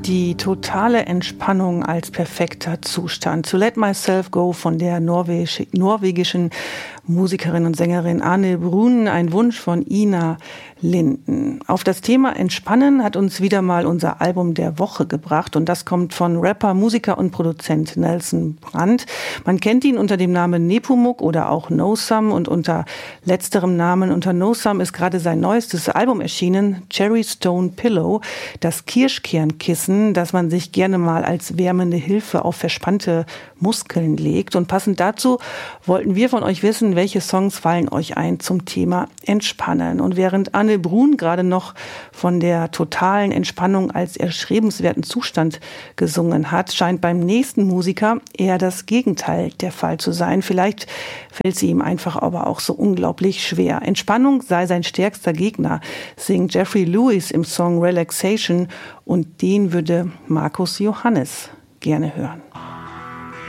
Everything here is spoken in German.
Die totale Entspannung als perfekter Zustand. To Let Myself Go von der norwegischen Musikerin und Sängerin Ane Brun, ein Wunsch von Ina Linden. Auf das Thema Entspannen hat uns wieder mal unser Album der Woche gebracht und das kommt von Rapper, Musiker und Produzent Nelson Brandt. Man kennt ihn unter dem Namen Nepomuk oder auch No Some und unter letzterem Namen, unter No Some, ist gerade sein neuestes Album erschienen, Cherry Stone Pillow, das Kirschkernkissen, das man sich gerne mal als wärmende Hilfe auf verspannte Muskeln legt. Und passend dazu wollten wir von euch wissen, welche Songs fallen euch ein zum Thema Entspannen. Und während Ane Brun gerade noch von der totalen Entspannung als erstrebenswerten Zustand gesungen hat, scheint beim nächsten Musiker eher das Gegenteil der Fall zu sein. Vielleicht fällt sie ihm einfach aber auch so unglaublich schwer. Entspannung sei sein stärkster Gegner, singt Jeffrey Lewis im Song Relaxation und den würde Markus Johannes gerne hören.